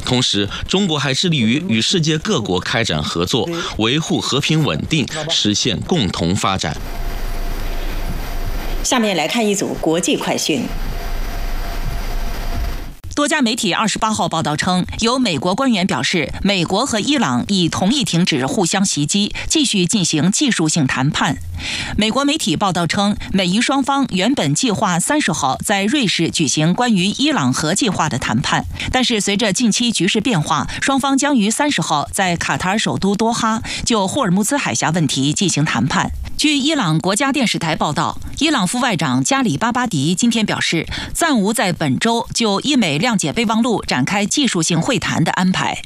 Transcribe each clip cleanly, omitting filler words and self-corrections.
同时，中国还致力于与世界各国开展合作，维护和平稳定，实现共同发展。 下面来看一组国际快讯。 多家媒体28号报道称，有美国官员表示，美国和伊朗已同意停止互相袭击，继续进行技术性谈判。美国媒体报道称，美伊双方原本计划30号在瑞士举行关于伊朗核计划的谈判，但是随着近期局势变化，双方将于30号在卡塔尔首都多哈就霍尔木兹海峡问题进行谈判。据伊朗国家电视台报道，伊朗副外长加里巴巴迪今天表示，暂无在本周就伊美谅解备忘录展开技术性会谈的安排。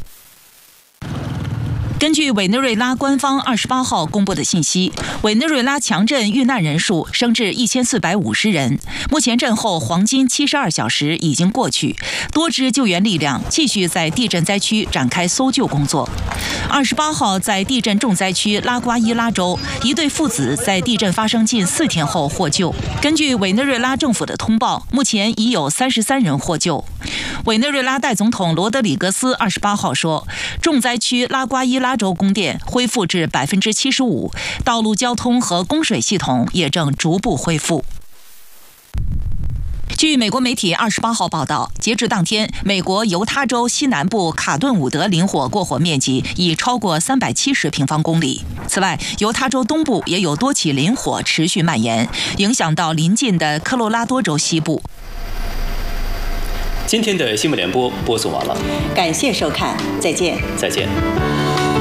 根据委内瑞拉官方28号公布的信息，委内瑞拉强震遇难人数升至1450人。目前震后黄金72小时已经过去，多支救援力量继续在地震灾区展开搜救工作。28号在地震重灾区拉瓜伊拉州，一对父子在地震发生近4天后获救。根据委内瑞拉政府的通报，目前已有33人获救。委内瑞拉代总统罗德里格斯28号说，重灾区拉瓜伊拉州供电恢复至75%，道路交通和供水系统也正逐步恢复。据美国媒体28号报道，截至当天，美国犹他州西南部卡顿伍德林火过火面积已超过370平方公里。此外，犹他州东部也有多起林火持续蔓延，影响到邻近的科罗拉多州西部。 今天的新闻联播播送完了， 感谢收看，再见。 再见。